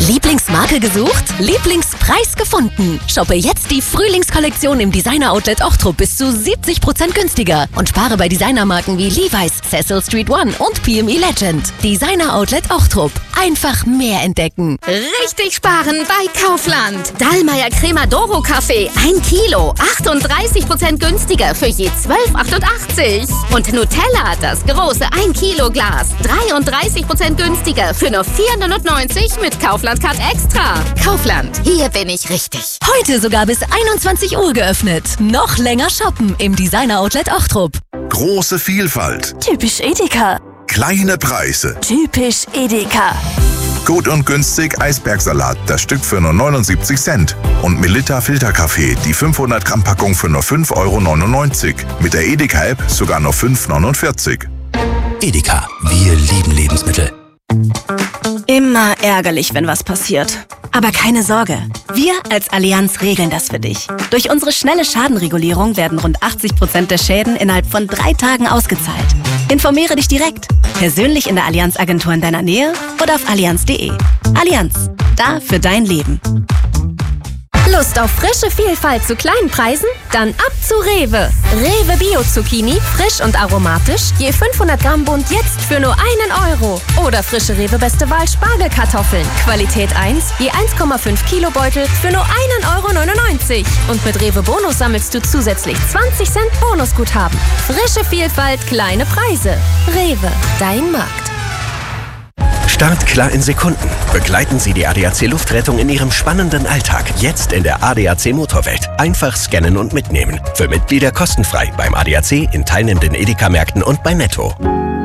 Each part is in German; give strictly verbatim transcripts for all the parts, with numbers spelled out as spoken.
Lieblingsmarke gesucht? Lieblingspreis gefunden. Shoppe jetzt die Frühlingskollektion im Designer-Outlet Ochtrup bis zu siebzig Prozent günstiger und spare bei Designermarken wie Levi's, Cecil Street One und P M E Legend. Designer-Outlet Ochtrup. Einfach mehr entdecken. Richtig sparen bei Kaufland. Dallmayr Cremadoro Kaffee, ein Kilo, achtunddreißig Prozent günstiger für je zwölf Euro achtundachtzig. Und Nutella, das große ein Kilo Glas, dreiunddreißig Prozent günstiger für nur vier neunundneunzig mit Kaufland Card Extra. Kaufland, hier bin ich richtig. Heute sogar bis einundzwanzig Uhr geöffnet. Noch länger shoppen im Designer-Outlet Ochtrup. Große Vielfalt. Typisch Edeka. Kleine Preise. Typisch Edeka. Gut und günstig Eisbergsalat, das Stück für nur neunundsiebzig Cent. Und Melitta Filterkaffee, die fünfhundert Gramm Packung für nur fünf Euro neunundneunzig. Mit der Edeka-App sogar nur fünf Euro neunundvierzig. Edeka, wir lieben Lebensmittel. Immer ärgerlich, wenn was passiert. Aber keine Sorge, wir als Allianz regeln das für dich. Durch unsere schnelle Schadenregulierung werden rund achtzig Prozent der Schäden innerhalb von drei Tagen ausgezahlt. Informiere dich direkt, persönlich in der Allianz-Agentur in deiner Nähe oder auf allianz punkt de. Allianz, da für dein Leben. Lust auf frische Vielfalt zu kleinen Preisen? Dann ab zu Rewe. Rewe Bio-Zucchini, frisch und aromatisch, je fünfhundert Gramm Bund jetzt für nur einen Euro. Oder frische Rewe Beste Wahl Spargelkartoffeln, Qualität eins, je eins Komma fünf Kilo Beutel für nur einen Euro neunundneunzig. Und mit Rewe Bonus sammelst du zusätzlich zwanzig Cent Bonusguthaben. Frische Vielfalt, kleine Preise. Rewe, dein Markt. Start klar in Sekunden. Begleiten Sie die A D A C Luftrettung in Ihrem spannenden Alltag. Jetzt in der A D A C Motorwelt. Einfach scannen und mitnehmen. Für Mitglieder kostenfrei beim A D A C, in teilnehmenden Edeka-Märkten und bei Netto.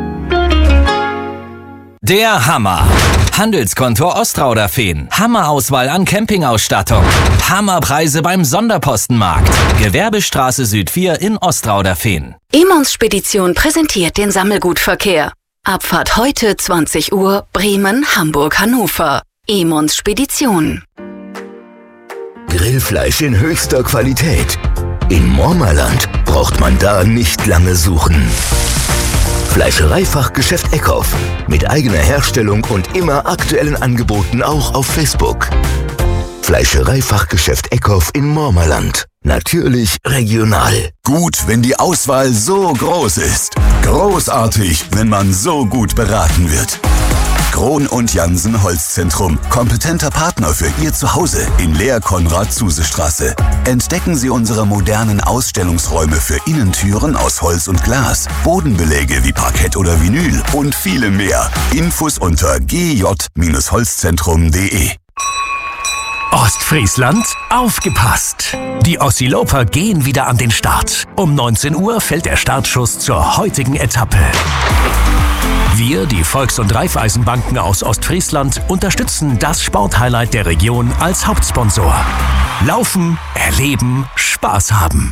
Der Hammer. Handelskonto Ostrauder-Fehn. Hammerauswahl an Campingausstattung. Hammerpreise beim Sonderpostenmarkt. Gewerbestraße Süd vier in Ostrauder-Fehn. Emons Spedition präsentiert den Sammelgutverkehr. Abfahrt heute zwanzig Uhr, Bremen, Hamburg, Hannover. Emons Spedition. Grillfleisch in höchster Qualität. In Mormerland braucht man da nicht lange suchen. Fleischereifachgeschäft Eckhoff. Mit eigener Herstellung und immer aktuellen Angeboten auch auf Facebook. Fleischereifachgeschäft Eckhoff in Mormerland. Natürlich regional. Gut, wenn die Auswahl so groß ist. Großartig, wenn man so gut beraten wird. Krohn und Jansen Holzzentrum. Kompetenter Partner für Ihr Zuhause in Lehr-Konrad-Zuse-Straße. Entdecken Sie unsere modernen Ausstellungsräume für Innentüren aus Holz und Glas, Bodenbeläge wie Parkett oder Vinyl und viele mehr. Infos unter g j Holzzentrum punkt de. Ostfriesland, aufgepasst! Die Ossiloper gehen wieder an den Start. Um neunzehn Uhr fällt der Startschuss zur heutigen Etappe. Wir, die Volks- und Raiffeisenbanken aus Ostfriesland, unterstützen das Sporthighlight der Region als Hauptsponsor. Laufen, erleben, Spaß haben.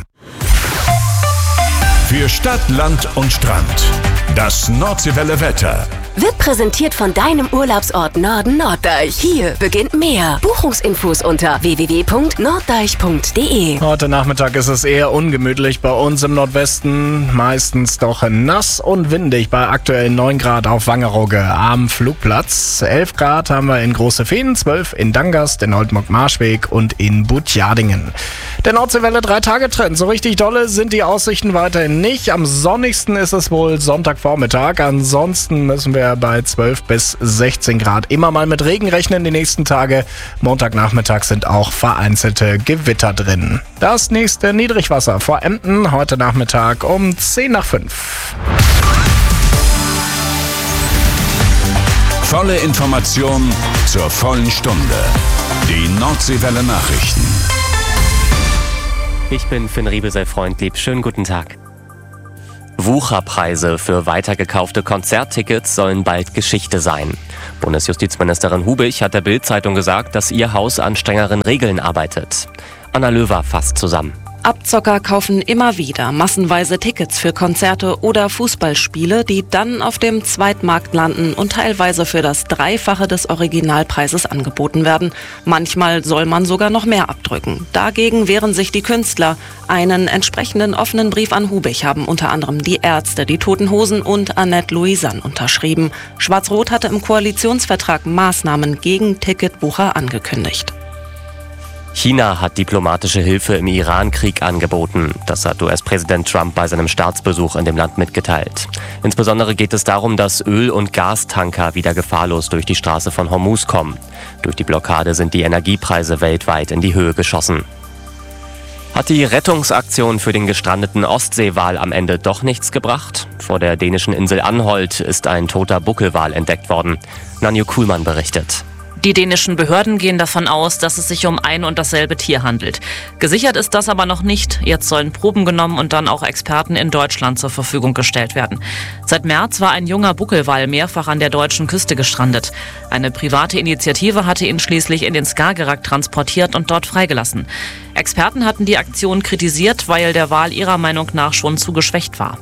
Für Stadt, Land und Strand. Das Nordseewelle Wetter. Wird präsentiert von deinem Urlaubsort Norden Norddeich. Hier beginnt mehr. Buchungsinfos unter w w w punkt norddeich punkt de. Heute Nachmittag ist es eher ungemütlich bei uns im Nordwesten. Meistens doch nass und windig bei aktuell neun Grad auf Wangerooge am Flugplatz. elf Grad haben wir in Große Fehn, zwölf in Dangast, in Oldenburg-Marschweg und in Butjadingen. Der Nordseewelle drei Tage Trend. So richtig dolle sind die Aussichten weiterhin nicht. Am sonnigsten ist es wohl Sonntagvormittag. Ansonsten müssen wir bei zwölf bis sechzehn Grad immer mal mit Regen rechnen die nächsten Tage. Montagnachmittag sind auch vereinzelte Gewitter drin. Das nächste Niedrigwasser vor Emden heute Nachmittag um zehn nach fünf. Volle Information zur vollen Stunde. Die Nordseewelle Nachrichten. Ich bin Finn Riebe, sei freundlieb. Schönen guten Tag. Wucherpreise für weitergekaufte Konzerttickets sollen bald Geschichte sein. Bundesjustizministerin Hubich hat der Bild-Zeitung gesagt, dass ihr Haus an strengeren Regeln arbeitet. Anna Löwer fasst zusammen. Abzocker kaufen immer wieder massenweise Tickets für Konzerte oder Fußballspiele, die dann auf dem Zweitmarkt landen und teilweise für das Dreifache des Originalpreises angeboten werden. Manchmal soll man sogar noch mehr abdrücken. Dagegen wehren sich die Künstler. Einen entsprechenden offenen Brief an Hubich haben unter anderem die Ärzte, die Toten Hosen und Annette Louisanne unterschrieben. Schwarz-Rot hatte im Koalitionsvertrag Maßnahmen gegen Ticketbucher angekündigt. China hat diplomatische Hilfe im Iran-Krieg angeboten. Das hat U S-Präsident Trump bei seinem Staatsbesuch in dem Land mitgeteilt. Insbesondere geht es darum, dass Öl- und Gastanker wieder gefahrlos durch die Straße von Hormuz kommen. Durch die Blockade sind die Energiepreise weltweit in die Höhe geschossen. Hat die Rettungsaktion für den gestrandeten Ostseewal am Ende doch nichts gebracht? Vor der dänischen Insel Anholt ist ein toter Buckelwal entdeckt worden. Nanju Kuhlmann berichtet. Die dänischen Behörden gehen davon aus, dass es sich um ein und dasselbe Tier handelt. Gesichert ist das aber noch nicht. Jetzt sollen Proben genommen und dann auch Experten in Deutschland zur Verfügung gestellt werden. Seit März war ein junger Buckelwal mehrfach an der deutschen Küste gestrandet. Eine private Initiative hatte ihn schließlich in den Skagerrak transportiert und dort freigelassen. Experten hatten die Aktion kritisiert, weil der Wal ihrer Meinung nach schon zu geschwächt war.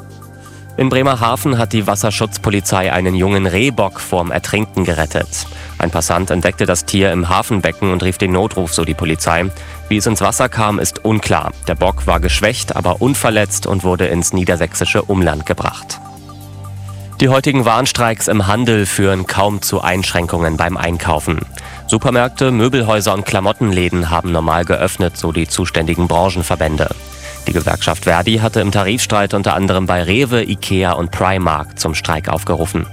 In Bremerhaven hat die Wasserschutzpolizei einen jungen Rehbock vorm Ertrinken gerettet. Ein Passant entdeckte das Tier im Hafenbecken und rief den Notruf, so die Polizei. Wie es ins Wasser kam, ist unklar. Der Bock war geschwächt, aber unverletzt und wurde ins niedersächsische Umland gebracht. Die heutigen Warnstreiks im Handel führen kaum zu Einschränkungen beim Einkaufen. Supermärkte, Möbelhäuser und Klamottenläden haben normal geöffnet, so die zuständigen Branchenverbände. Die Gewerkschaft Verdi hatte im Tarifstreit unter anderem bei Rewe, Ikea und Primark zum Streik aufgerufen.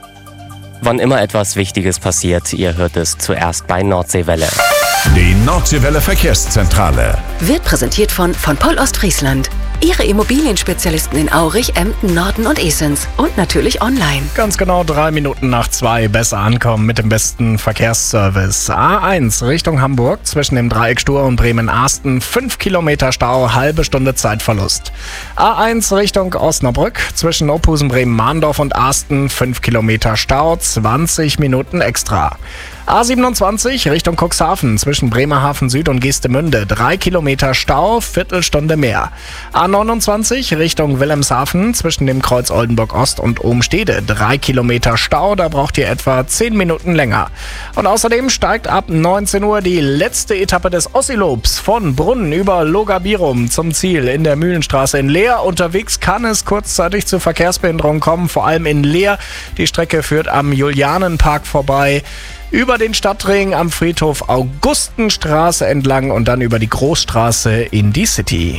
Wann immer etwas Wichtiges passiert, ihr hört es zuerst bei Nordseewelle. Die Nordseewelle Verkehrszentrale Wird präsentiert von von Poll Ostfriesland. Ihre Immobilienspezialisten in Aurich, Emden, Norden und Esens. Und natürlich online. Ganz genau drei Minuten nach zwei. Besser ankommen mit dem besten Verkehrsservice. A eins Richtung Hamburg zwischen dem Dreieck Stur und Bremen-Arsten. fünf Kilometer Stau, halbe Stunde Zeitverlust. A eins Richtung Osnabrück zwischen Opusen, Bremen-Mahndorf und Arsten. fünf Kilometer Stau, zwanzig Minuten extra. A siebenundzwanzig Richtung Cuxhaven zwischen Bremerhaven Süd und Geestemünde. drei Kilometer Stau, Viertelstunde mehr. A neunundzwanzig Richtung Wilhelmshaven zwischen dem Kreuz Oldenburg Ost und Ohm-Stede. drei Kilometer Stau, da braucht ihr etwa zehn Minuten länger. Und außerdem steigt ab neunzehn Uhr die letzte Etappe des Ossilobs von Brunnen über Logabirum zum Ziel in der Mühlenstraße in Leer. Unterwegs kann es kurzzeitig zu Verkehrsbehinderungen kommen, vor allem in Leer. Die Strecke führt am Julianenpark vorbei, über den Stadtring am Friedhof Augustenstraße entlang und dann über die Großstraße in die City.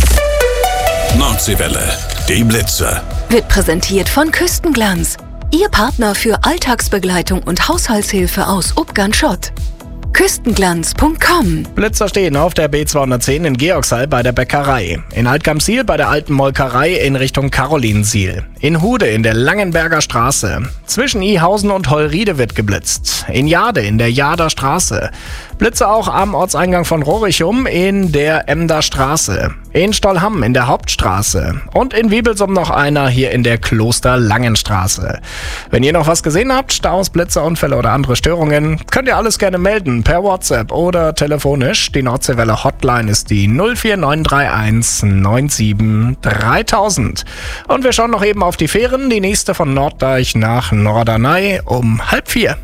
Nordseewelle, die Blitzer. Wird präsentiert von Küstenglanz. Ihr Partner für Alltagsbegleitung und Haushaltshilfe aus Ubgern-Schott. Küstenglanz Punkt com. Blitzer stehen auf der B zweihundertzehn in Georgshall bei der Bäckerei, in Altgamsiel bei der alten Molkerei in Richtung Karolinsiel, in Hude in der Langenberger Straße, zwischen Ihausen und Holriede wird geblitzt, in Jade in der Jader Straße, Blitze auch am Ortseingang von Rorichum in der Emder Straße, in Stollham in der Hauptstraße und in Wiebelsum noch einer hier in der Klosterlangenstraße. Wenn ihr noch was gesehen habt, Staus, Blitze, Unfälle oder andere Störungen, könnt ihr alles gerne melden per WhatsApp oder telefonisch. Die Nordseewelle Hotline ist die null vier neun drei eins neun sieben dreitausend. Und wir schauen noch eben auf die Fähren, die nächste von Norddeich nach Norderney um halb vier.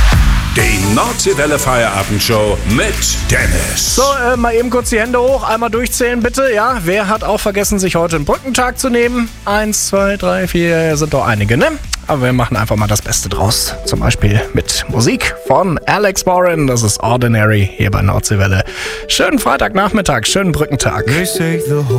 Die Nordseewelle Feierabendshow mit Dennis. So, äh, mal eben kurz die Hände hoch, einmal durchzählen bitte, ja. Wer hat auch vergessen, sich heute einen Brückentag zu nehmen? Eins, zwei, drei, vier, sind doch einige, ne? Aber wir machen einfach mal das Beste draus. Zum Beispiel mit Musik von Alex Warren, das ist Ordinary hier bei Nordseewelle. Schönen Freitagnachmittag, schönen Brückentag.